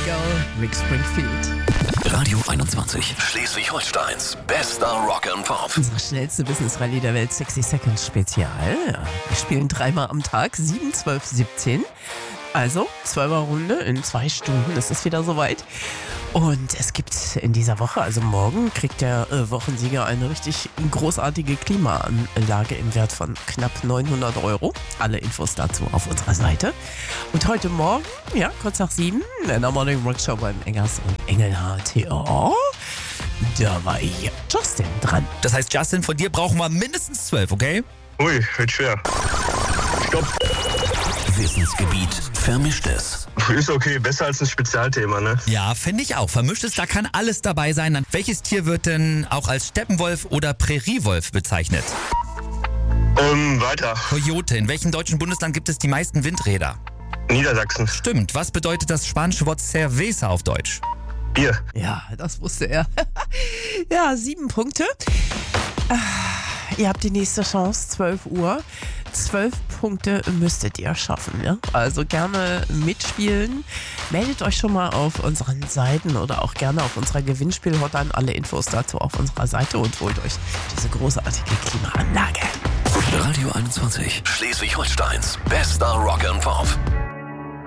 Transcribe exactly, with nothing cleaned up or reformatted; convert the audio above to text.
Girl, Rick Springfield. Radio einundzwanzig, Schleswig-Holsteins bester Rock and Pop. Unsere schnellste Business-Rallye der Welt, sechzig Seconds Spezial. Ja, wir spielen dreimal am Tag, sieben, zwölf, siebzehn. Also, zwölfer Runde in zwei Stunden ist es wieder soweit. Und es gibt in dieser Woche, also morgen, kriegt der äh, Wochensieger eine richtig großartige Klimaanlage im Wert von knapp neunhundert Euro. Alle Infos dazu auf unserer Seite. Und heute Morgen, ja, kurz nach sieben, in der Morning Rock Show beim Engers und Engelhardt. Ja, da war ich Justin dran. Das heißt, Justin, von dir brauchen wir mindestens zwölf, okay? Ui, wird schwer. Stopp. Wissensgebiet Vermischtes. Ist okay, besser als ein Spezialthema, ne? Ja, finde ich auch. Vermischtes, da kann alles dabei sein. Dann, welches Tier wird denn auch als Steppenwolf oder Präriewolf bezeichnet? Ähm, weiter. Coyote. In welchem deutschen Bundesland gibt es die meisten Windräder? Niedersachsen. Stimmt. Was bedeutet das spanische Wort Cerveza auf Deutsch? Bier. Ja, das wusste er. Ja, sieben Punkte. Ah, ihr habt die nächste Chance, zwölf Uhr. Zwölf Punkte müsstet ihr schaffen. Ja? Also gerne mitspielen. Meldet euch schon mal auf unseren Seiten oder auch gerne auf unserer Gewinnspiel-Hotline. Alle Infos dazu auf unserer Seite und holt euch diese großartige Klimaanlage. Radio einundzwanzig, Schleswig-Holsteins bester Rock and Pop.